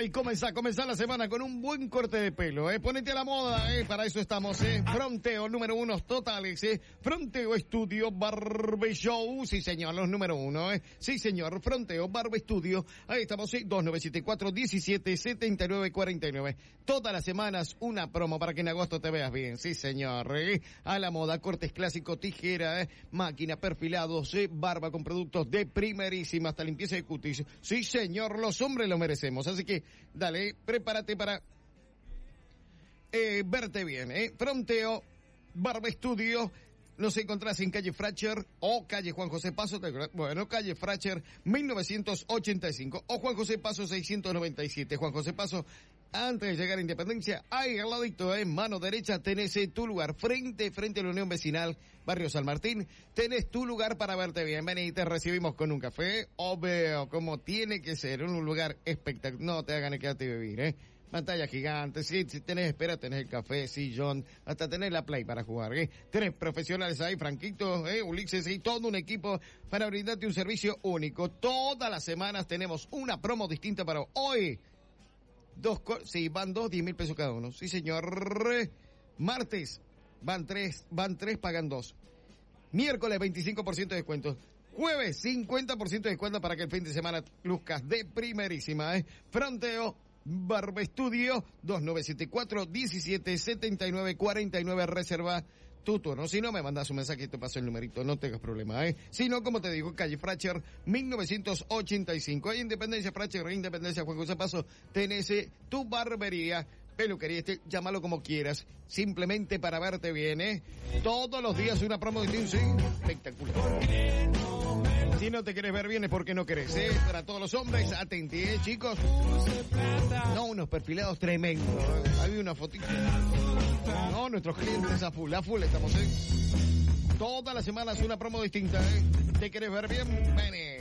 y comenzar la semana con un buen corte de pelo, Ponete a la moda, para eso estamos, Fronteo, número 1 totales, Fronteo Estudio Barbe Show, sí señor, los número 1, Sí señor, Fronteo Barbe Estudio, ahí estamos, 2974-1779-49. Todas las semanas una promo para que en agosto te veas bien, sí señor, A la moda, cortes clásicos, tijera, máquina, perfilados, barba con productos de primerísima hasta limpieza de cutis. Sí señor, los hombres lo merecemos, así que dale, prepárate para verte bien, Fronteo Barba Estudio. Nos encontrás en calle Fracher o calle Juan José Paso, bueno, calle Fracher 1985 o Juan José Paso 697. Juan José Paso, antes de llegar a Independencia, ahí al ladito, mano derecha, tenés tu lugar, frente a la Unión Vecinal, Barrio San Martín, tenés tu lugar para verte bien. Ven y te recibimos con un café, obvio, como tiene que ser, un lugar espectacular, no te hagan quedarte y vivir, Pantalla gigante, si tenés espera, tenés el café, sillón, hasta tenés la Play para jugar, Tenés profesionales ahí, Franquito, Ulises, y todo un equipo para brindarte un servicio único. Todas las semanas tenemos una promo distinta para hoy. Van 10,000 pesos cada uno. Sí, señor. Martes, van tres, pagan 2. Miércoles, 25% de descuento. Jueves, 50% de descuento para que el fin de semana luzcas de primerísima, Fronteo Barba Estudio, 2974-1779-49, reserva tu turno. Si no, me mandas un mensaje y te paso el numerito, no tengas problema, Si no, como te digo, calle Fracher 1985, hay Independencia Fracher, Independencia Juan José Paso, tenés tu barbería, peluquería, llámalo como quieras, simplemente para verte bien, Todos los días una promo distinta, espectacular. Si no te quieres ver bien es porque no querés, Para todos los hombres, atenti, chicos. No, unos perfilados tremendos, Había una fotito. No, nuestros clientes a full estamos, Todas las semanas una promo distinta, ¿Te quieres ver bien? Ven.